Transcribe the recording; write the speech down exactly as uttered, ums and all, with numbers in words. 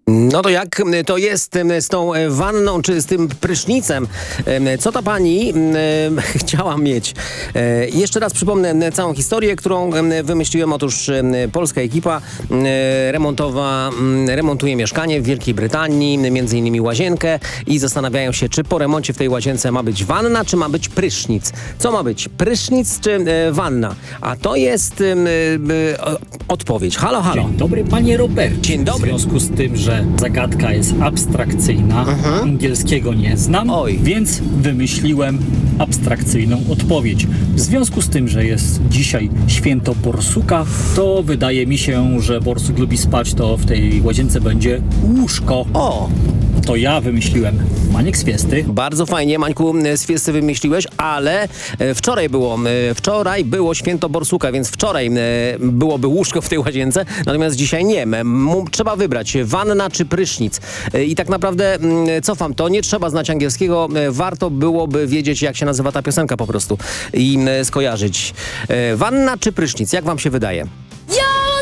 No to jak to jest z tą wanną, czy z tym prysznicem? Co ta pani chciała mieć? Jeszcze raz przypomnę całą historię, którą wymyśliłem. Otóż polska ekipa remontowa remontuje mieszkanie w Wielkiej Brytanii, między innymi łazienkę, i zastanawiają się, czy po remoncie w tej łazience ma być wanna, czy ma być prysznic. Co ma być? Prysznic czy wanna? A to jest odpowiedź. Halo, halo. Dzień dobry, panie Robercie. Dzień dobry. W związku z tym, że zagadka jest abstrakcyjna, Mhm. angielskiego nie znam, Oj. więc wymyśliłem abstrakcyjną odpowiedź. W związku z tym, że jest dzisiaj święto borsuka, to wydaje mi się, że borsuk lubi spać, to w tej łazience będzie łóżko. O! To ja wymyśliłem. Maniek Swiesty. Bardzo fajnie, Mańku, z Fiesty wymyśliłeś, ale e, wczoraj było, e, wczoraj było święto borsuka, więc wczoraj e, byłoby łóżko w tej łazience, natomiast dzisiaj nie. M, trzeba wybrać wanna czy prysznic. E, I tak naprawdę m, cofam to, nie trzeba znać angielskiego, e, warto byłoby wiedzieć, jak się nazywa ta piosenka po prostu i m, skojarzyć. E, wanna czy prysznic, jak wam się wydaje?